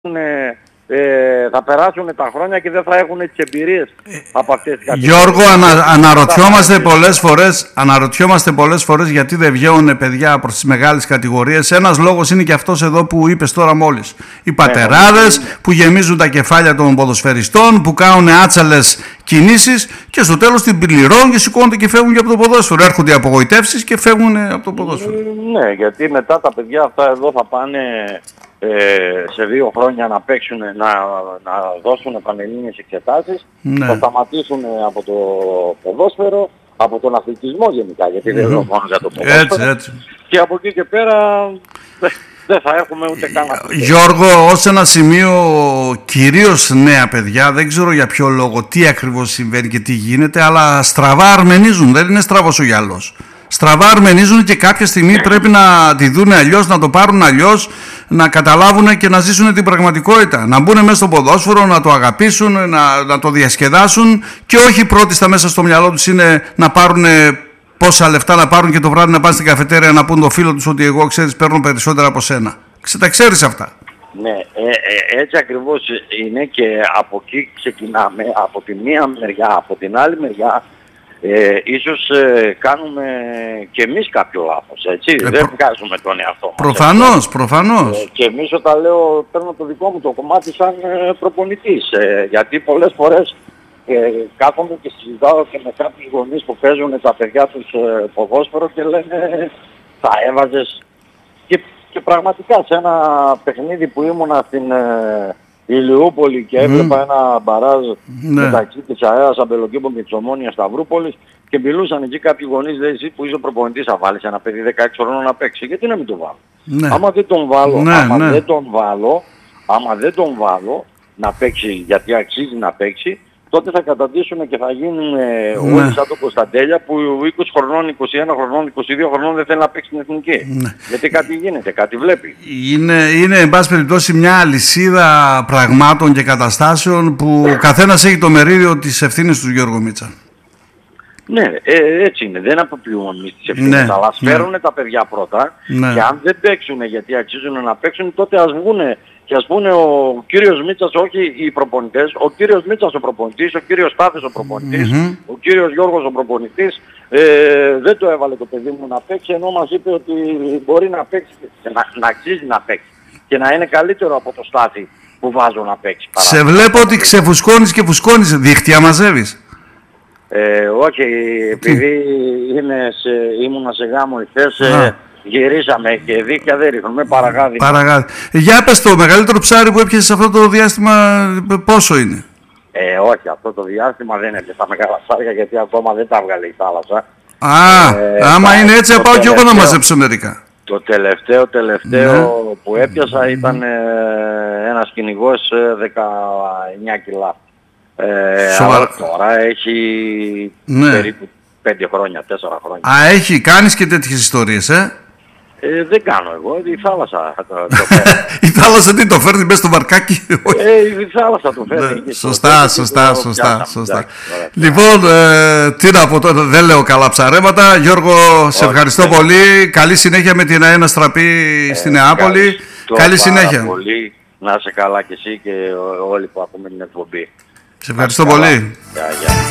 θα περάσουν τα χρόνια και δεν θα έχουν τις εμπειρίες από αυτές τις κατηγορίες. Γιώργο, αναρωτιόμαστε πολλές φορές γιατί δεν βγαίνουν παιδιά προς τις μεγάλες κατηγορίες. Ένας λόγος είναι και αυτός εδώ που είπες τώρα μόλις. Οι πατεράδες που γεμίζουν τα κεφάλια των ποδοσφαιριστών, που κάνουν άτσαλες κινήσεις και στο τέλος την πληρώνουν και σηκώνονται και φεύγουν και από το ποδόσφαιρο. Έρχονται οι απογοητεύσεις και φεύγουν από το ποδόσφαιρο. Ναι, γιατί μετά τα παιδιά αυτά εδώ θα πάνε σε 2 χρόνια να παίξουν, να δώσουν πανελλήνιες εξετάσεις, θα σταματήσουν από το ποδόσφαιρο, από τον αθλητισμό γενικά, γιατί δεν είναι μόνο για το ποδόσφαιρο. Έτσι. Και από εκεί και πέρα δεν θα έχουμε ούτε καν αθλητισμό. Γιώργο, ως ένα σημείο, κυρίως νέα παιδιά, δεν ξέρω για ποιο λόγο, τι ακριβώς συμβαίνει και τι γίνεται, αλλά στραβά αρμενίζουν, δεν είναι στραβός ο γυαλός. Στραβά αρμενίζουν και κάποια στιγμή πρέπει να τη δουν αλλιώς, να το πάρουν αλλιώς, να καταλάβουν και να ζήσουν την πραγματικότητα. Να μπουν μέσα στο ποδόσφαιρο, να το αγαπήσουν, να το διασκεδάσουν και όχι πρώτη στα μέσα στο μυαλό τους είναι να πάρουν πόσα λεφτά να πάρουν και το βράδυ να πάνε στην καφετέρια να πούν το φίλο τους ότι εγώ ξέρεις παίρνω περισσότερα από σένα. Τα ξέρεις αυτά. Ναι, έτσι ακριβώς είναι και από εκεί ξεκινάμε, από τη μία μεριά, από την άλλη μεριά. Ίσως κάνουμε και εμείς κάποιο λάθος, έτσι, δεν βγάζουμε τον εαυτό μας. Προφανώς. Και εμείς όταν λέω, παίρνω το δικό μου το κομμάτι σαν προπονητής, γιατί πολλές φορές κάθομαι και συζητάω και με κάποιους γονείς που παίζουν τα παιδιά τους ποδόσφαιρο και λένε θα έβαζες και πραγματικά σε ένα παιχνίδι που ήμουνα στην Ηλιούπολη και έβλεπα ένα μπαράζ μεταξύ της ΑΕΑ Αμπελοκήπων και της Ομόνιας Σταυρούπολης και μιλούσαν εκεί κάποιοι γονείς, λέει, εσύ που είσαι προπονητής θα βάλεις ένα παιδί 16 χρόνων να παίξει, γιατί να μην το βάλω. Άμα δεν τον βάλω, άμα δεν τον βάλω να παίξει γιατί αξίζει να παίξει, τότε θα καταντήσουν και θα γίνουν όλοι σαν τον Κωνσταντέλια που 20 χρονών, 21 χρονών, 22 χρονών δεν θέλει να παίξει στην εθνική. Γιατί κάτι γίνεται, κάτι βλέπει. Είναι εν πάση περιπτώσει μια αλυσίδα πραγμάτων και καταστάσεων που ο καθένας έχει το μερίδιο της ευθύνης του, Γιώργο Μίτσα. Ναι, έτσι είναι. Δεν αποποιούμε εμείς τις ευθύνες, αλλά φέρουν τα παιδιά πρώτα και αν δεν παίξουν γιατί αξίζουν να παίξουν, τότε ας βγουν. Και ας πούνε ο κύριος Μίτσας, όχι οι προπονητές, ο κύριος Μίτσας ο προπονητής, ο κύριος Στάθης ο προπονητής, ο κύριος Γιώργος ο προπονητής, δεν το έβαλε το παιδί μου να παίξει, ενώ μας είπε ότι μπορεί να παίξει, να αξίζει να παίξει και να είναι καλύτερο από το Στάθη που βάζω να παίξει. Σε βλέπω ότι ξεφουσκώνεις και φουσκώνεις, δίχτυα μαζεύεις. Όχι, επειδή ήμουνα σε γάμο εχθές, γυρίσαμε και δίχτυα δεν ρίχνουμε, παραγάδι. Για πες, το μεγαλύτερο ψάρι που έπιασες αυτό το διάστημα πόσο είναι? Όχι, αυτό το διάστημα δεν έπιασε τα μεγάλα ψάρια γιατί ακόμα δεν τα έβγαλε η θάλασσα. Άμα είναι έτσι θα πάω και εγώ να μαζέψω μερικά. Το τελευταίο που έπιασα ήταν ένας κυνηγός 19 κιλά. Αλλά τώρα έχει περίπου 5 χρόνια, 4 χρόνια. Κάνεις και τέτοιες ιστορίες, Δεν κάνω εγώ, η θάλασσα το η θάλασσα τι το φέρνει μέσα στο βαρκάκι? Η θάλασσα το φέρνει. Σωστά. Λοιπόν, τι να πω τώρα, δεν λέω καλά ψαρέματα. Γιώργο, σε ευχαριστώ πολύ. Καλή συνέχεια με την ΑΕΝΑ Στραπή στη Νεάπολη. Καλή συνέχεια. Να είσαι καλά και εσύ και όλοι που ακούμε την εκπομπή. Σε ευχαριστώ πολύ.